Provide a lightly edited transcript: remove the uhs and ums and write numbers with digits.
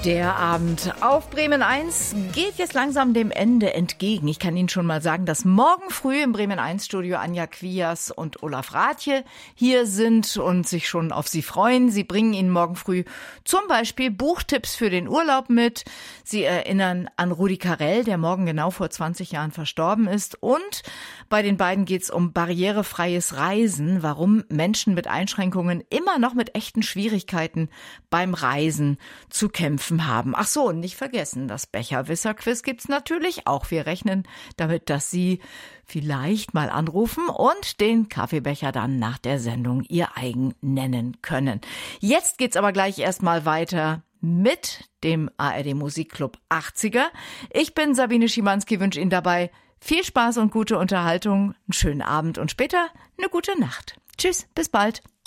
Der Abend auf Bremen 1 geht jetzt langsam dem Ende entgegen. Ich kann Ihnen schon mal sagen, dass morgen früh im Bremen 1 Studio Anja Quias und Olaf Rathje hier sind und sich schon auf Sie freuen. Sie bringen Ihnen morgen früh zum Beispiel Buchtipps für den Urlaub mit. Sie erinnern an Rudi Carrell, der morgen genau vor 20 Jahren verstorben ist. Und bei den beiden geht es um barrierefreies Reisen, warum Menschen mit Einschränkungen immer noch mit echten Schwierigkeiten beim Reisen zu kämpfen haben. Ach so, und nicht vergessen, das Becherwisser-Quiz gibt's natürlich auch. Wir rechnen damit, dass Sie vielleicht mal anrufen und den Kaffeebecher dann nach der Sendung Ihr eigen nennen können. Jetzt geht's aber gleich erstmal weiter mit dem ARD Musikclub 80er. Ich bin Sabine Schimanski, wünsche Ihnen dabei viel Spaß und gute Unterhaltung, einen schönen Abend und später eine gute Nacht. Tschüss, bis bald.